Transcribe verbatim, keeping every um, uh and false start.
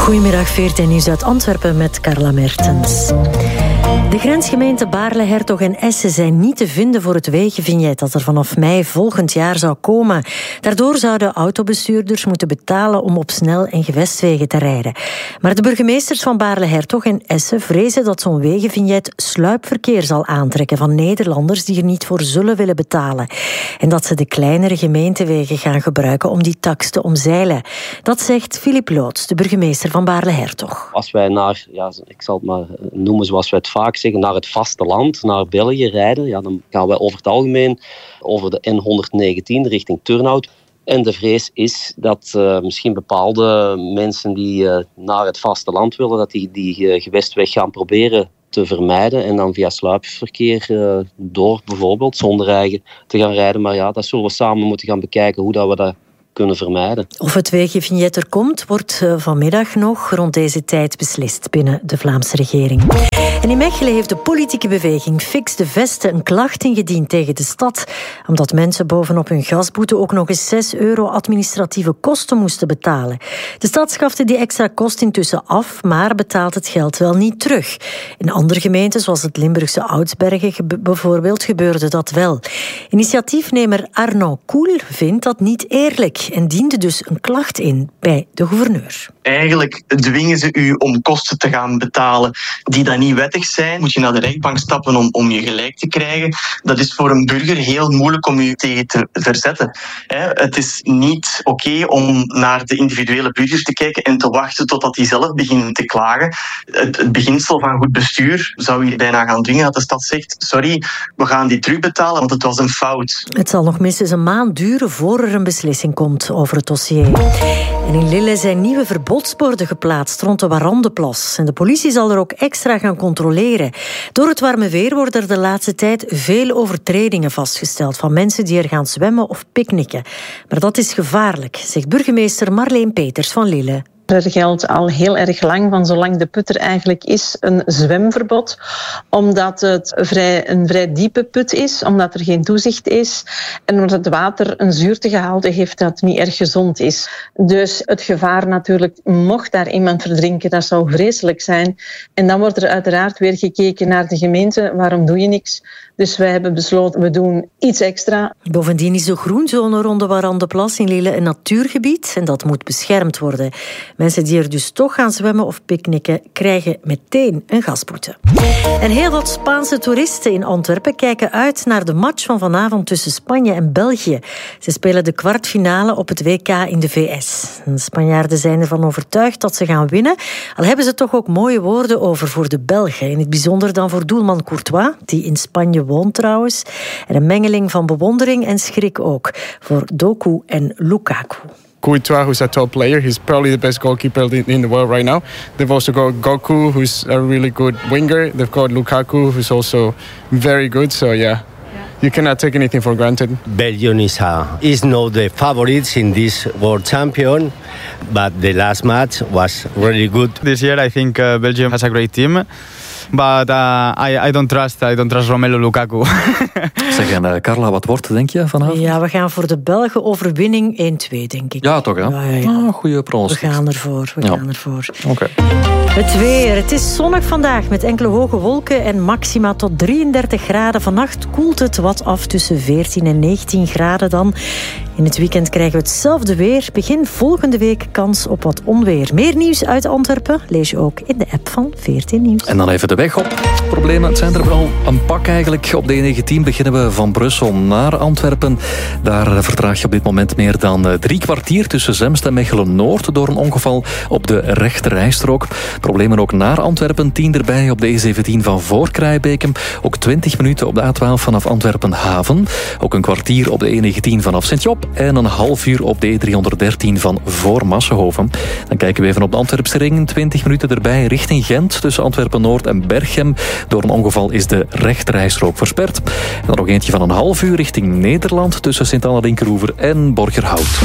Goedemiddag, veertien nieuws uit Antwerpen met Carla Mertens. De grensgemeenten Baarle, Hertog en Essen zijn niet te vinden voor het wegenvignet dat er vanaf mei volgend jaar zou komen. Daardoor zouden autobestuurders moeten betalen om op snel- en gewestwegen te rijden. Maar de burgemeesters van Baarle, Hertog en Essen vrezen dat zo'n wegenvignet sluipverkeer zal aantrekken van Nederlanders die er niet voor zullen willen betalen. En dat ze de kleinere gemeentewegen gaan gebruiken om die tax te omzeilen. Dat zegt Filip Loots, de burgemeester van Baarle, Hertog. Als wij naar, ja, ik zal het maar noemen zoals wij het vaak zeggen, naar het vasteland, naar België rijden, ja, dan gaan wij over het algemeen over de N honderdnegentien richting Turnhout. En de vrees is dat uh, misschien bepaalde mensen die uh, naar het vasteland willen, dat die die uh, gewestweg gaan proberen te vermijden en dan via sluipverkeer uh, door bijvoorbeeld zonder eigen te gaan rijden. Maar ja, dat zullen we samen moeten gaan bekijken hoe dat we dat kunnen vermijden. Of het wegenvignet er komt, wordt vanmiddag nog rond deze tijd beslist binnen de Vlaamse regering. En in Mechelen heeft de politieke beweging Fix de Vesten een klacht ingediend tegen de stad, omdat mensen bovenop hun gasboete ook nog eens zes euro administratieve kosten moesten betalen. De stad schafte die extra kost intussen af, maar betaalt het geld wel niet terug. In andere gemeenten, zoals het Limburgse Oudsbergen bijvoorbeeld, gebeurde dat wel. Initiatiefnemer Arno Koel vindt dat niet eerlijk en diende dus een klacht in bij de gouverneur. Eigenlijk dwingen ze u om kosten te gaan betalen die dan niet wettig zijn. Moet je naar de rechtbank stappen om, om je gelijk te krijgen. Dat is voor een burger heel moeilijk om je tegen te verzetten. Het is niet oké om naar de individuele burgers te kijken en te wachten totdat die zelf beginnen te klagen. Het, het beginsel van goed bestuur zou je bijna gaan dwingen dat de stad zegt: sorry, we gaan die terugbetalen, want het was een fout. Het zal nog minstens een maand duren voor er een beslissing komt over het dossier. En in Lille zijn nieuwe verbodsborden geplaatst rond de Warandeplas. En de politie zal er ook extra gaan controleren. Door het warme weer worden er de laatste tijd veel overtredingen vastgesteld van mensen die er gaan zwemmen of picknicken. Maar dat is gevaarlijk, zegt burgemeester Marleen Peters van Lille. Er geldt al heel erg lang, van zolang de put er eigenlijk is, een zwemverbod. Omdat het vrij, een vrij diepe put is, omdat er geen toezicht is en omdat het water een zuurtegehalte heeft dat niet erg gezond is. Dus het gevaar natuurlijk, mocht daar iemand verdrinken, dat zou vreselijk zijn. En dan wordt er uiteraard weer gekeken naar de gemeente. Waarom doe je niks? Dus wij hebben besloten, we doen iets extra. Bovendien is de groenzone rond de Warandeplas in Lille een natuurgebied en dat moet beschermd worden. Mensen die er dus toch gaan zwemmen of picknicken krijgen meteen een gasboete. En heel wat Spaanse toeristen in Antwerpen kijken uit naar de match van vanavond tussen Spanje en België. Ze spelen de kwartfinale op het W K in de V S. De Spanjaarden zijn ervan overtuigd dat ze gaan winnen. Al hebben ze toch ook mooie woorden over voor de Belgen. In het bijzonder dan voor doelman Courtois, die in Spanje woont trouwens. En een mengeling van bewondering en schrik ook voor Doku en Lukaku. Courtois, who's a top player. He's probably the best goalkeeper in the world right now. They've also got Goku, who's a really good winger. They've got Lukaku, who's also very good. So yeah, you cannot take anything for granted. Belgium is, uh, is not the favorites in this world champion, but the last match was really good. This year I think uh, Belgium has a great team. But uh, I, I don't trust, I don't trust Romelu Lukaku. Zeg, en uh, Carla, wat wordt het, denk je, vanavond? Ja, we gaan voor de Belgen overwinning één twee, denk ik. Ja, toch, hè? Ja, ja, ja. Ah, goeie pronostic. We gaan ervoor, we ja. gaan ervoor. Oké. Okay. Het weer. Het is zonnig vandaag met enkele hoge wolken en maxima tot drieëndertig graden. Vannacht koelt het wat af tussen veertien en negentien graden dan. In het weekend krijgen we hetzelfde weer. Begin volgende week kans op wat onweer. Meer nieuws uit Antwerpen lees je ook in de app van veertien Nieuws. En dan even de weg op. Problemen, het zijn er wel een pak eigenlijk. Op de N negentien beginnen we van Brussel naar Antwerpen. Daar vertraag je op dit moment meer dan drie kwartier tussen Zemst en Mechelen-Noord door een ongeval op de rechterrijstrook. Problemen ook naar Antwerpen, tien erbij op de E zeventien van voor Krijbeekem. Ook twintig minuten op de A twaalf vanaf Antwerpen-Haven. Ook een kwartier op de E negentien vanaf Sint-Job. En een half uur op de E driehonderddertien van voor Massenhoven. Dan kijken we even op de Antwerpse ring. twintig minuten erbij richting Gent tussen Antwerpen-Noord en Berchem. Door een ongeval is de rechterrijstrook versperd. En dan nog eentje van een half uur richting Nederland tussen Sint-Anna-Dinkeroever en Borgerhout.